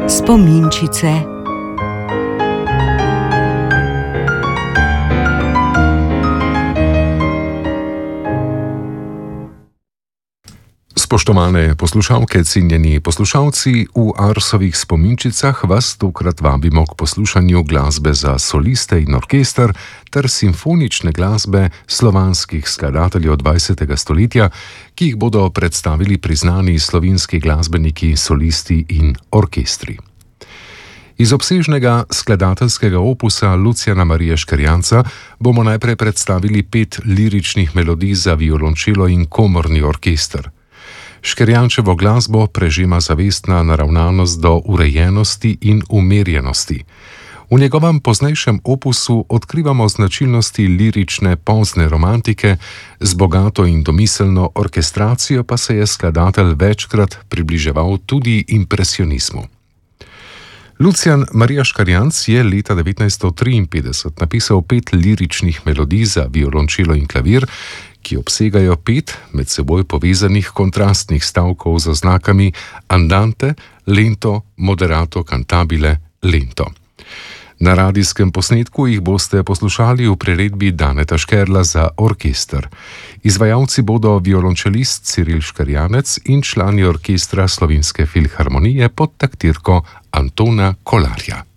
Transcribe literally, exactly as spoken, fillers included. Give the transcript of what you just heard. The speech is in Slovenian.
Spominčice. Spoštovane poslušalke, cenjeni poslušalci, v Arsovih spominčicah vas tokrat vabimo k poslušanju glasbe za soliste in orkester ter simfonične glasbe slovanskih skladateljev dvajsetega stoletja, ki jih bodo predstavili priznani slovenski glasbeniki, solisti in orkestri. Iz obsežnega skladateljskega opusa Lucijana Marije Škrjanca bomo najprej predstavili pet liričnih melodij za violončelo in komorni orkester. Škrjančevo glasbo prežema zavestna naravnanost do urejenosti in umirjenosti. V njegovem poznejšem opusu odkrivamo značilnosti lirične pozne romantike, z bogato in domiselno orkestracijo pa se je skladatelj večkrat približeval tudi impresionizmu. Lucijan Marija Škrjanc je leta devetnajststo triinpetdeset napisal pet liričnih melodij za violončelo in klavir, ki obsegajo pet med seboj povezanih kontrastnih stavkov z oznakami andante, lento, moderato, cantabile, lento. Na radijskem posnetku jih boste poslušali v priredbi Daneta Škerla za orkester. Izvajalci bodo violončelist Ciril Škrjanec in člani orkestra Slovenske filharmonije pod taktirko Antona Kolarja.